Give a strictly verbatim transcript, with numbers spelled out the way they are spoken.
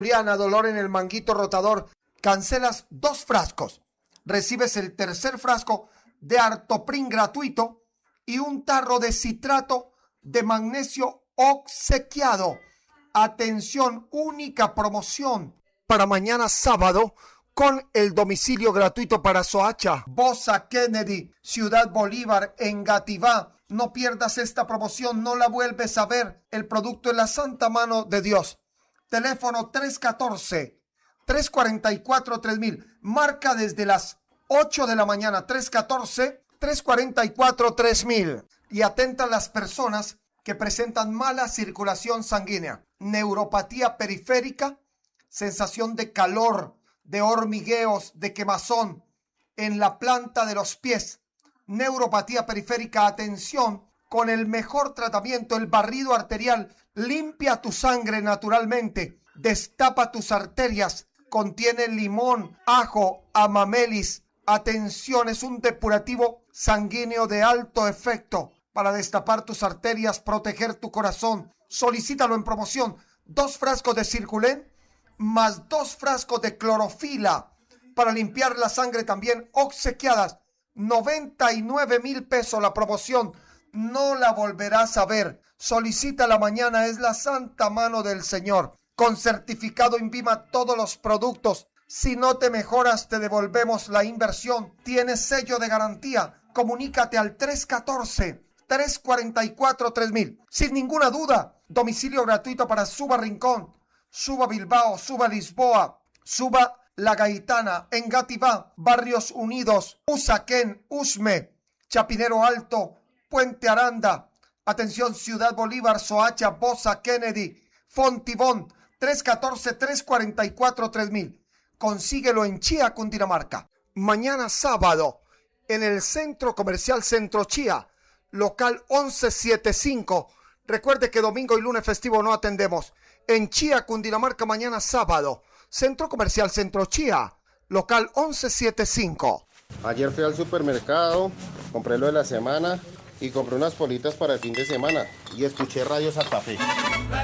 Briana, dolor en el manguito rotador, cancelas dos frascos. Recibes el tercer frasco de Artoprin gratuito y un tarro de citrato de magnesio obsequiado. Atención, única promoción para mañana sábado con el domicilio gratuito para Soacha, Bosa Kennedy, Ciudad Bolívar, Engativá. No pierdas esta promoción, no la vuelves a ver. El producto en la santa mano de Dios. Teléfono tres uno cuatro, tres cuatro cuatro, tres mil. Marca desde las ocho de la mañana, tres uno cuatro, tres cuatro cuatro, tres mil. Y atenta a las personas que presentan mala circulación sanguínea, neuropatía periférica, sensación de calor, de hormigueos, de quemazón en la planta de los pies. Neuropatía periférica, atención, con el mejor tratamiento, el barrido arterial, limpia tu sangre naturalmente, destapa tus arterias, contiene limón, ajo, amamelis. Atención, es un depurativo sanguíneo de alto efecto para destapar tus arterias, proteger tu corazón. Solicítalo en promoción. Dos frascos de Circulén más dos frascos de clorofila para limpiar la sangre también obsequiadas. noventa y nueve mil pesos la promoción. No la volverás a ver. Solicítala mañana. Es la santa mano del Señor. Con certificado INVIMA todos los productos. Si no te mejoras, te devolvemos la inversión. Tienes sello de garantía. Comunícate al tres uno cuatro, tres cuatro cuatro, tres mil. Sin ninguna duda, domicilio gratuito para Suba Rincón, Suba Bilbao, Suba Lisboa, Suba La Gaitana, Engativá, Barrios Unidos, Usaquén, Usme, Chapinero Alto, Puente Aranda. Atención, Ciudad Bolívar, Soacha, Bosa, Kennedy, Fontibón, tres uno cuatro, tres cuatro cuatro, tres mil. Consíguelo en Chía, Cundinamarca. Mañana sábado, en el Centro Comercial Centro Chía, local once setenta y cinco. Recuerde que domingo y lunes festivo no atendemos. En Chía, Cundinamarca, mañana sábado. Centro Comercial Centro Chía, local once setenta y cinco. Ayer fui al supermercado, compré lo de la semana y compré unas politas para el fin de semana. Y escuché Radio Santa Fe.